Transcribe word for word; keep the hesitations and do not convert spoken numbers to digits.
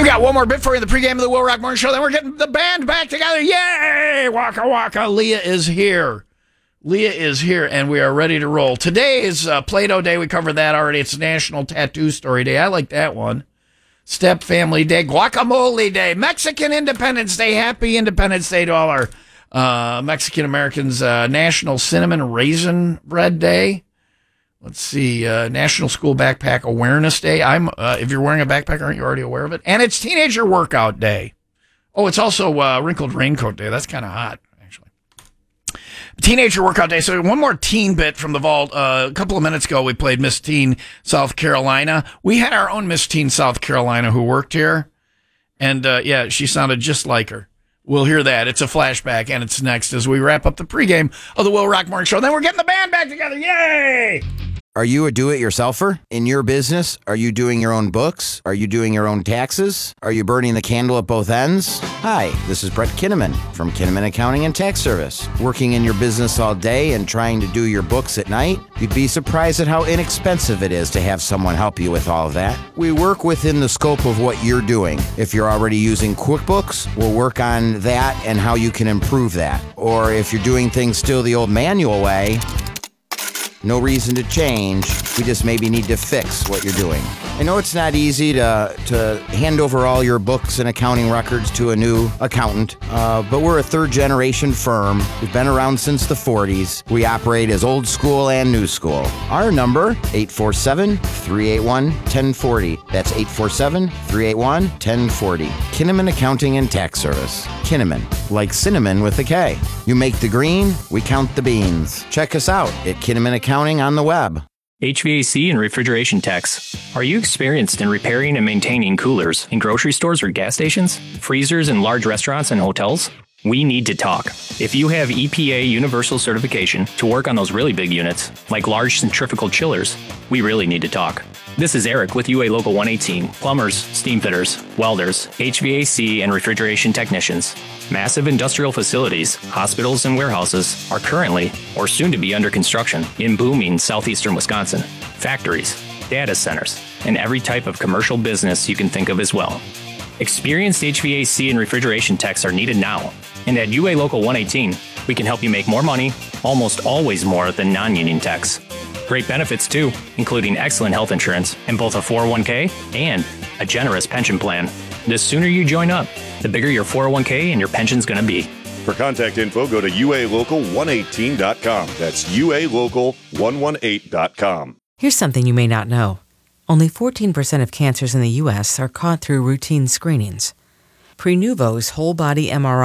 got one more bit for you in the pregame of the Will Rock Morning Show. Then we're getting the band back together. Yay! Waka waka. Leah is here. Leah is here, and we are ready to roll. Today is uh, Play-Doh Day. We covered that already. It's National Tattoo Story Day. I like that one. Step Family Day. Guacamole Day. Mexican Independence Day. Happy Independence Day to all our uh, Mexican Americans. Uh, National Cinnamon Raisin Bread Day. Let's see, uh, National School Backpack Awareness Day. I'm. Uh, if you're wearing a backpack, aren't you already aware of it? And it's Teenager Workout Day. Oh, it's also uh, Wrinkled Raincoat Day. That's kind of hot, actually. Teenager Workout Day. So one more teen bit from the vault. Uh, a couple of minutes ago, we played Miss Teen South Carolina. We had our own Miss Teen South Carolina who worked here. And, uh, yeah, she sounded just like her. We'll hear that. It's a flashback, and it's next as we wrap up the pregame of the Will Rock Morning Show. Then we're getting the band back together. Yay! Are you a do-it-yourselfer in your business? Are you doing your own books? Are you doing your own taxes? Are you burning the candle at both ends? Hi, this is Brett Kinnaman from Kinnaman Accounting and Tax Service. Working in your business all day and trying to do your books at night? You'd be surprised at how inexpensive it is to have someone help you with all of that. We work within the scope of what you're doing. If you're already using QuickBooks, we'll work on that and how you can improve that. Or if you're doing things still the old manual way, no reason to change. We just maybe need to fix what you're doing. I know it's not easy to to hand over all your books and accounting records to a new accountant, uh, but we're a third-generation firm. We've been around since the forties. We operate as old school and new school. Our number, eight four seven, three eight one, one zero four zero. That's eight four seven, three eight one, one zero four zero. Kinnaman Accounting and Tax Service. Kinnaman, like cinnamon with a K. You make the green, we count the beans. Check us out at Kinnaman Accounting on the web. H V A C and refrigeration techs. Are you experienced in repairing and maintaining coolers in grocery stores or gas stations, freezers in large restaurants and hotels? We need to talk. If you have E P A universal certification to work on those really big units, like large centrifugal chillers, we really need to talk. This is Eric with U A Local one eighteen, plumbers, steam fitters, welders, H V A C and refrigeration technicians. Massive industrial facilities, hospitals, and warehouses are currently or soon to be under construction in booming southeastern Wisconsin. Factories, data centers, and every type of commercial business you can think of as well. Experienced H V A C and refrigeration techs are needed now. And at U A Local one eighteen, we can help you make more money, almost always more than non-union techs. Great benefits too, including excellent health insurance and both a four oh one k and a generous pension plan. The sooner you join up, the bigger your four oh one k and your pension's going to be. For contact info, go to U A local one eighteen dot com. That's U A local one eighteen dot com. Here's something you may not know. Only fourteen percent of cancers in the U S are caught through routine screenings. Prenuvo's whole body M R I